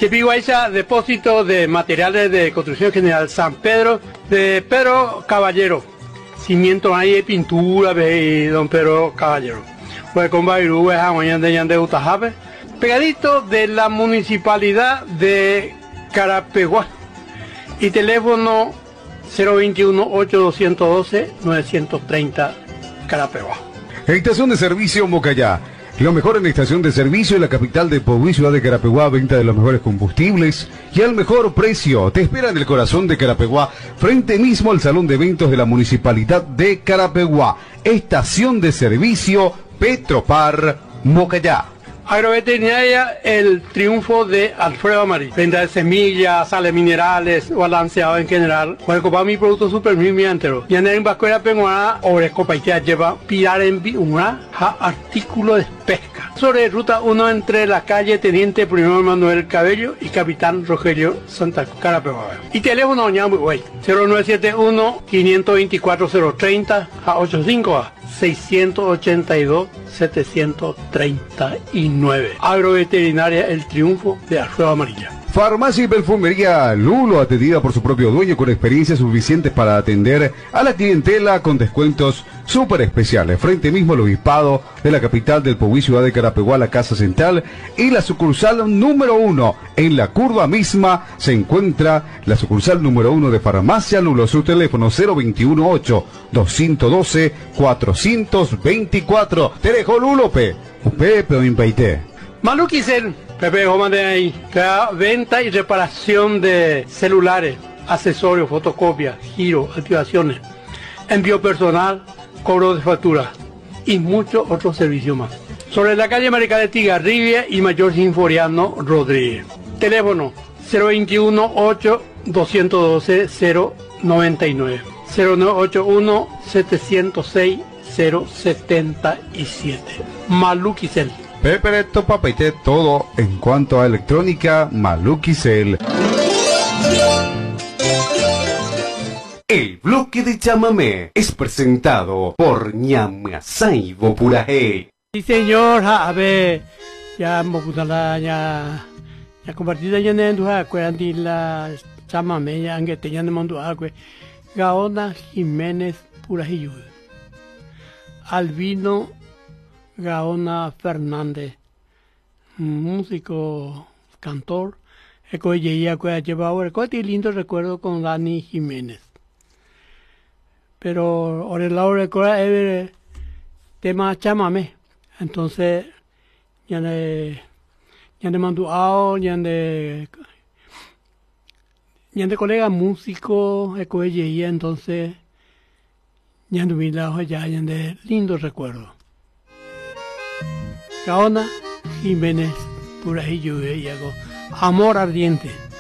Chepiguaycha, depósito de materiales de construcción general San Pedro, de Pedro Caballero. Cimiento ahí de pintura de don Pedro Caballero. Pues con Bairú, de Utajabe. Pegadito de la municipalidad de Carapeguá. Y teléfono 021-8212-930 Carapeguá. Estación de servicio Mocayá. Lo mejor en estación de servicio en la capital de Puebla, ciudad de Carapeguá, venta de los mejores combustibles y al mejor precio. Te espera en el corazón de Carapeguá, frente mismo al salón de eventos de la municipalidad de Carapeguá. Estación de servicio Petropar Mocayá. Agroveterinaria El Triunfo de Alfredo Amarillo. Venta de semillas, sales minerales, balanceado en general. Cuando compra mi producto super mi entero. Y en Vascuera Penguana, Oresco Paitea lleva pilar en una artículo de pesca. Sobre ruta 1 entre la calle Teniente Primero Manuel Cabello y Capitán Rogelio Santa Carapeguá. Y teléfono ñambu, 0971-524-030 a 85 682-739. Agroveterinaria El Triunfo de Alfredo Amarilla. Farmacia y perfumería Lulo, atendida por su propio dueño con experiencia suficiente para atender a la clientela con descuentos súper especiales. Frente mismo al obispado de la capital del Puebla, ciudad de Carapeguá, la Casa Central y la sucursal número 1. En la curva misma se encuentra la sucursal número 1 de Farmacia Lulo. Su teléfono 021-8-212-424. Te dejo Lulope. Pepe o Impaité. Maluquicel, Pepe Jomande ahí, venta y reparación de celulares, accesorios, fotocopias, giro, activaciones, envío personal, cobro de factura y muchos otros servicios más. Sobre la calle Marica de Tigarribia y Mayor Sinforiano Rodríguez. Teléfono 021-8-212-099, 0981-706-077. Maluquicel. Pepereto Papaité, todo en cuanto a electrónica, Maluquicel. El bloque de chamamé es presentado por Ñamasai Bopuraje. Sí, señor, a ver, ya moputala, ya compartida ya nendo ha cuerandi la chamamé ya que tenían de mundo agua. Gaona Jiménez Purajillo. Albino Gaona Fernández, músico, cantor, llevaba lindo recuerdo con Dani Jiménez. Pero ahora la hora es tema chamame, entonces ya le mandó ya de colega músico, entonces ya de lindo recuerdo. Gaona Jiménez Purajillo y hago Amor Ardiente.